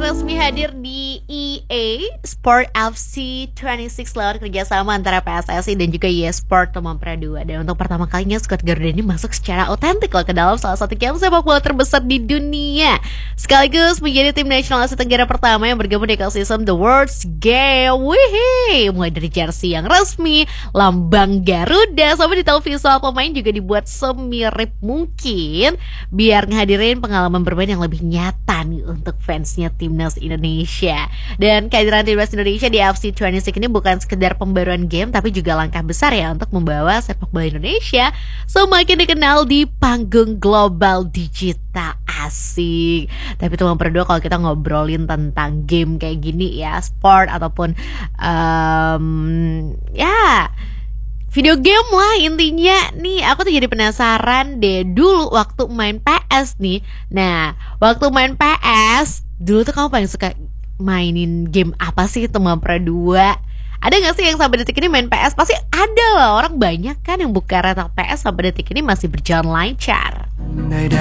resmi hadir di EA Sport FC 26 lewat kerjasama antara PSSI dan juga EA Sport Tomam-Pera 2. Dan untuk pertama kalinya skuad Garuda ini masuk secara otentik loh ke dalam salah satu game sepak bola terbesar di dunia, sekaligus menjadi tim nasional Asia Tenggara pertama yang bergabung di ekosistem The World's Game. Wih, mulai dari jersey yang resmi, lambang Garuda, sampai detail visual pemain juga dibuat semirip mungkin biar ngehadirin pengalaman bermain yang lebih nyata nih untuk fansnya timnas Indonesia. Dan kehadiran timnas Indonesia di FC 26 ini bukan sekedar pembaruan game, tapi juga langkah besar ya untuk membawa sepak bola Indonesia semakin dikenal di panggung global digital. Asik. Tapi Tomam-Pera 2, kalau kita ngobrolin tentang game kayak gini ya, sport ataupun ya video game lah intinya nih, aku tuh jadi penasaran deh dulu waktu main PS nih. Nah, waktu main PS dulu tuh kamu paling suka mainin game apa sih Tomam-Pera 2? Ada gak sih yang sampai detik ini main PS? Pasti ada lah, orang banyak kan yang buka rental PS sampai detik ini masih berjalan lancar.